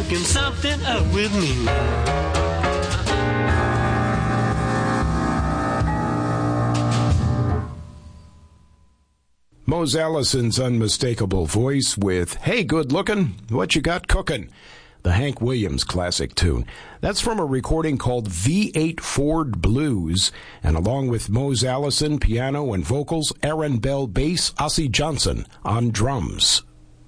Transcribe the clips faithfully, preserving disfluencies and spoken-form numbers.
cooking something up with me. Mose Allison's unmistakable voice with Hey Good Lookin', What You Got Cookin'? The Hank Williams classic tune. That's from a recording called V eight Ford Blues, and along with Mose Allison, piano and vocals, Aaron Bell bass, Ossie Johnson on drums.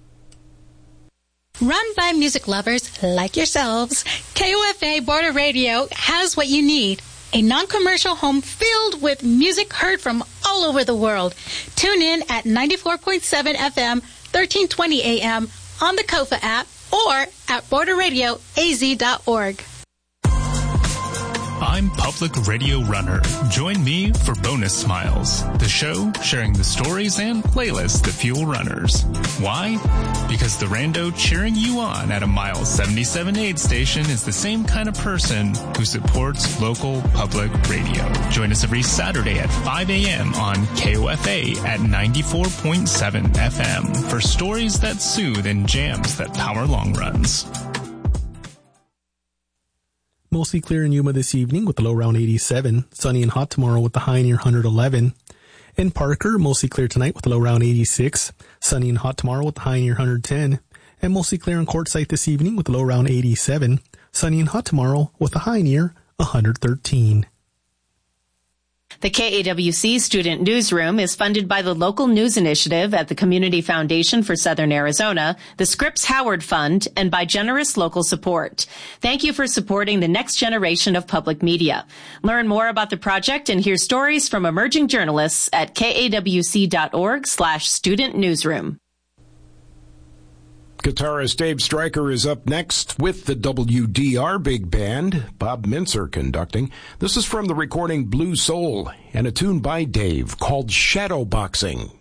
Run by music lovers like yourselves, K O F A Border Radio has what you need. A non-commercial home filled with music heard from all over the world. Tune in at ninety-four point seven F M, thirteen twenty A M on the Kofa app or at border radio a z dot org. I'm Public Radio Runner. Join me for Bonus Smiles, the show sharing the stories and playlists that fuel runners. Why? Because the rando cheering you on at a mile seventy-seven aid station is the same kind of person who supports local public radio. Join us every Saturday at five A M on K O F A at ninety-four point seven F M for stories that soothe and jams that power long runs. Mostly clear in Yuma this evening with the low around eighty-seven. Sunny and hot tomorrow with the high near one eleven. In Parker, mostly clear tonight with the low around eighty-six. Sunny and hot tomorrow with the high near one ten. And mostly clear in Quartzsite this evening with the low around eighty-seven. Sunny and hot tomorrow with the high near one thirteen. The K A W C Student Newsroom is funded by the Local News Initiative at the Community Foundation for Southern Arizona, the Scripps Howard Fund, and by generous local support. Thank you for supporting the next generation of public media. Learn more about the project and hear stories from emerging journalists at kawc.org slash student newsroom. Guitarist Dave Stryker is up next with the W D R Big Band, Bob Mintzer conducting. This is from the recording Blue Soul and a tune by Dave called Shadowboxing.